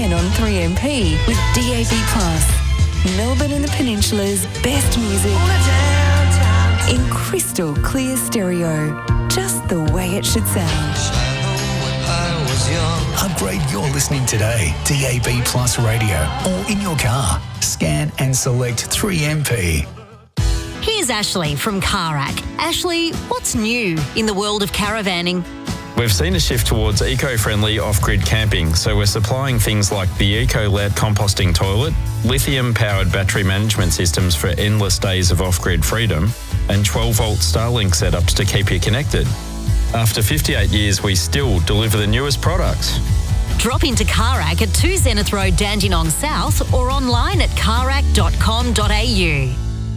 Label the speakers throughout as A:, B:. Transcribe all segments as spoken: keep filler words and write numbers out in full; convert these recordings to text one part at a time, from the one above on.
A: in on three M P with D A B plus. Melbourne and the Peninsula's best music in crystal clear stereo. Just the way it should sound.
B: Upgrade your listening today. D A B Plus Radio or in your car. Scan and select three M P.
C: Here's Ashley from Carac. Ashley, what's new in the world of caravanning?
D: We've seen a shift towards eco-friendly off-grid camping, so we're supplying things like the Eco-Let composting toilet, lithium-powered battery management systems for endless days of off-grid freedom, and twelve-volt Starlink setups to keep you connected. After fifty-eight years, we still deliver the newest products.
C: Drop into Carac at two Zenith Road, Dandenong South, or online at carac dot com dot a u.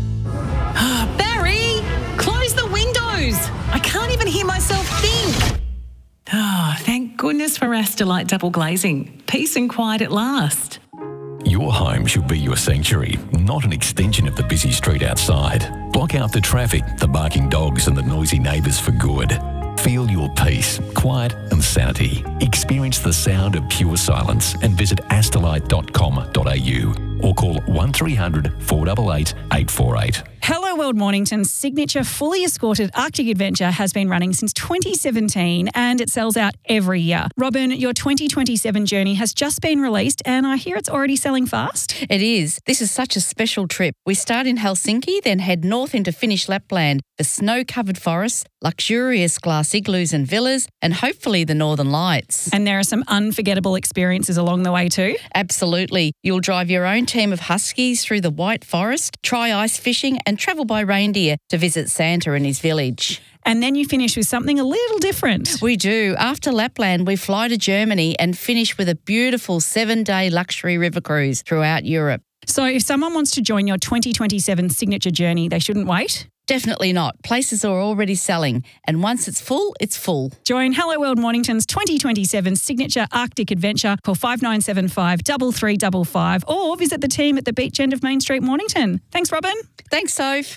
E: Barry, close the windows. I can't even hear myself think. Oh, thank goodness for Astelite double glazing. Peace and quiet at last.
F: Your home should be your sanctuary, not an extension of the busy street outside. Block out the traffic, the barking dogs and the noisy neighbours for good. Feel your peace, quiet and sanity. Experience the sound of pure silence and visit astelite dot com dot a u or call one three hundred, four eight eight, eight four eight.
G: Hello World Mornington's signature fully escorted Arctic adventure has been running since twenty seventeen and it sells out every year. Robin, your twenty twenty-seven journey has just been released and I hear it's already selling fast.
H: It is. This is such a special trip. We start in Helsinki, then head north into Finnish Lapland, the snow-covered forests, luxurious glass igloos and villas, and hopefully the Northern Lights.
G: And there are some unforgettable experiences along the way too?
H: Absolutely. You'll drive your own team of huskies through the White Forest, try ice fishing and travel by reindeer to visit Santa and his village.
G: And then you finish with something a little different.
H: We do. After Lapland, we fly to Germany and finish with a beautiful seven-day luxury river cruise throughout Europe.
G: So if someone wants to join your twenty twenty-seven signature journey, they shouldn't wait?
H: Definitely not. Places are already selling, and once it's full, it's full.
G: Join Hello World Mornington's twenty twenty-seven signature Arctic adventure. Call five nine seven five, three three five five or visit the team at the beach end of Main Street, Mornington. Thanks, Robin.
H: Thanks, Soph.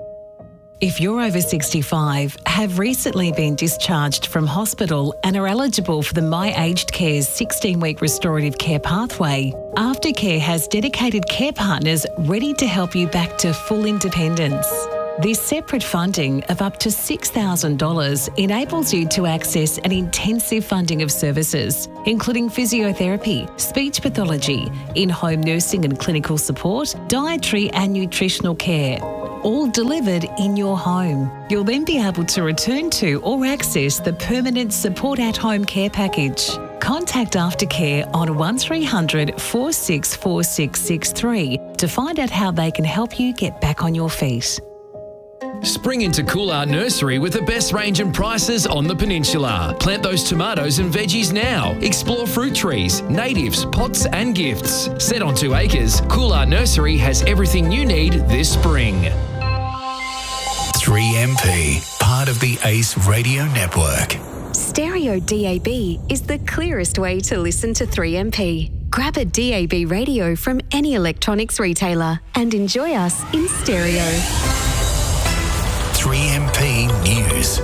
E: If you're over sixty-five, have recently been discharged from hospital and are eligible for the My Aged Care's sixteen-week restorative care pathway, Aftercare has dedicated care partners ready to help you back to full independence. This separate funding of up to six thousand dollars enables you to access an intensive funding of services, including physiotherapy, speech pathology, in-home nursing and clinical support, dietary and nutritional care, all delivered in your home. You'll then be able to return to or access the permanent support at home care package. Contact Aftercare on one three hundred, four six four six six three to find out how they can help you get back on your feet.
I: Spring into Coolart Nursery with the best range and prices on the peninsula. Plant those tomatoes and veggies now. Explore fruit trees, natives, pots and gifts. Set on two acres, Coolart Nursery has everything you need this spring.
B: three M P, part of the Ace Radio Network.
A: Stereo D A B is the clearest way to listen to three M P. Grab a D A B radio from any electronics retailer and enjoy us in stereo.
B: three M P News.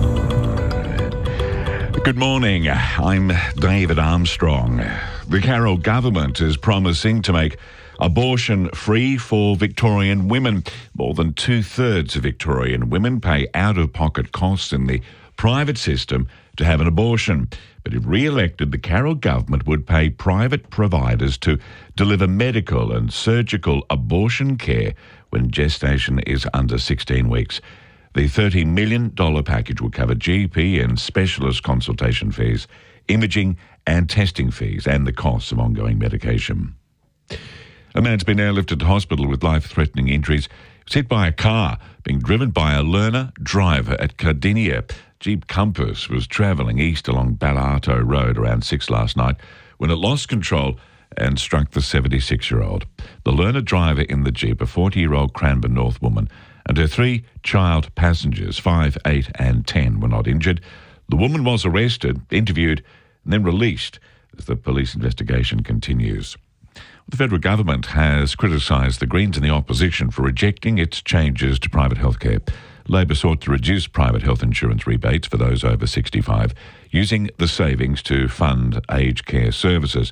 J: Good morning. I'm David Armstrong. The Carroll government is promising to make abortion free for Victorian women. More than two-thirds of Victorian women pay out-of-pocket costs in the private system to have an abortion. But if re-elected, the Carroll government would pay private providers to deliver medical and surgical abortion care when gestation is under sixteen weeks. The thirty million dollars package will cover G P and specialist consultation fees, imaging and testing fees, and the costs of ongoing medication. A man's been airlifted to hospital with life-threatening injuries. He was hit by a car being driven by a learner driver at Cardinia. Jeep Compass was travelling east along Ballato Road around six last night when it lost control and struck the seventy-six-year-old. The learner driver in the Jeep, a forty-year-old Cranbourne North woman, and her three child passengers, five, eight and ten, were not injured. The woman was arrested, interviewed and then released as the police investigation continues. The federal government has criticised the Greens and the opposition for rejecting its changes to private health care. Labor sought to reduce private health insurance rebates for those over sixty-five, using the savings to fund aged care services.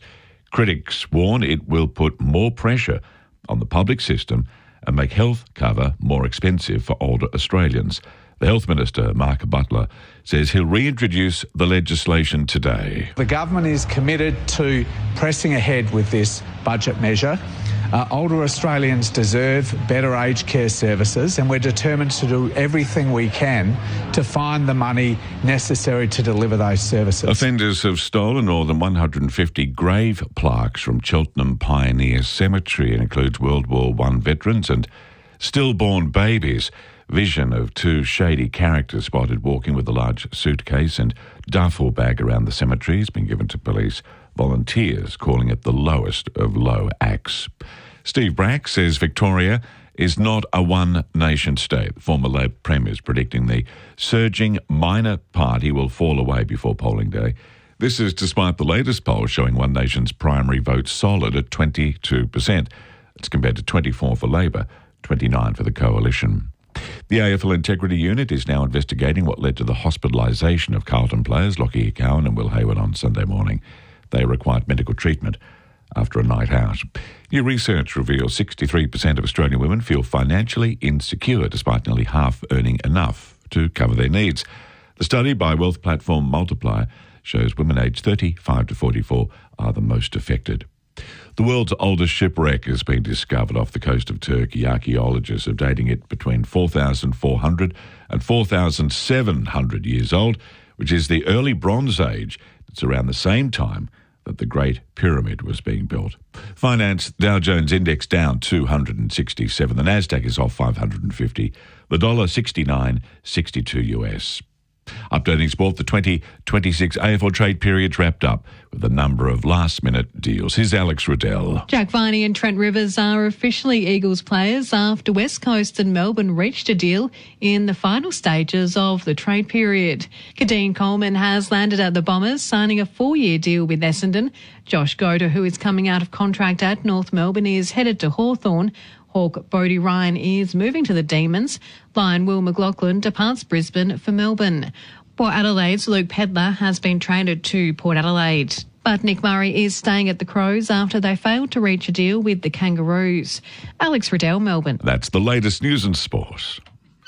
J: Critics warn it will put more pressure on the public system and make health cover more expensive for older Australians. The Health Minister, Mark Butler, says he'll reintroduce the legislation today.
K: The government is committed to pressing ahead with this budget measure. Uh, older Australians deserve better aged care services, and we're determined to do everything we can to find the money necessary to deliver those services.
J: Offenders have stolen more than one hundred fifty grave plaques from Cheltenham Pioneer Cemetery. It includes World War One veterans and stillborn babies. Vision of two shady characters spotted walking with a large suitcase and duffel bag around the cemetery has been given to police. Volunteers calling it the lowest of low acts. Steve Bracks says Victoria is not a one-nation state. The former Labor Premier is predicting the surging minor party will fall away before polling day. This is despite the latest poll showing One Nation's primary vote solid at twenty-two percent. It's compared to twenty-four for Labor, twenty-nine for the Coalition. The A F L Integrity Unit is now investigating what led to the hospitalisation of Carlton players Lockie Cowan and Will Hayward on Sunday morning. They required medical treatment after a night out. New research reveals sixty-three percent of Australian women feel financially insecure despite nearly half earning enough to cover their needs. The study by wealth platform Multiplier shows women aged thirty-five to forty-four are the most affected. The world's oldest shipwreck has been discovered off the coast of Turkey. Archaeologists are dating it between four thousand four hundred and four thousand seven hundred years old, which is the early Bronze Age. It's around the same time that the Great Pyramid was being built. Finance, Dow Jones Index down two hundred sixty-seven. The Nasdaq is off five hundred fifty. The dollar sixty-nine sixty-two U S. Updating sport, the twenty twenty-six A F L trade period's wrapped up with a number of last-minute deals. Here's Alex Riddell.
L: Jack Viney and Trent Rivers are officially Eagles players after West Coast and Melbourne reached a deal in the final stages of the trade period. Kadeen Coleman has landed at the Bombers, signing a four-year deal with Essendon. Josh Goda, who is coming out of contract at North Melbourne, is headed to Hawthorn. Hawk Bodie Ryan is moving to the Demons. Lion Will McLaughlin departs Brisbane for Melbourne. Port Adelaide's Luke Pedler has been traded to Port Adelaide. But Nick Murray is staying at the Crows after they failed to reach a deal with the Kangaroos. Alex Riddell, Melbourne.
J: That's the latest news and sport.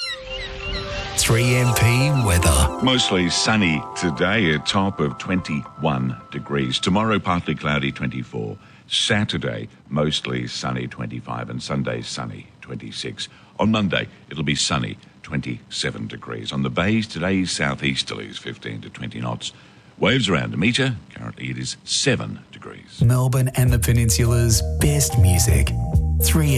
B: three M P weather.
J: Mostly sunny today, a top of twenty-one degrees. Tomorrow, partly cloudy, twenty-four. Saturday, mostly sunny, twenty-five, and Sunday, sunny, twenty-six. On Monday, it'll be sunny, twenty-seven degrees. On the bays, today's southeasterlies, fifteen to twenty knots. Waves around a metre. Currently, it is seven degrees.
B: Melbourne and the Peninsula's best music. three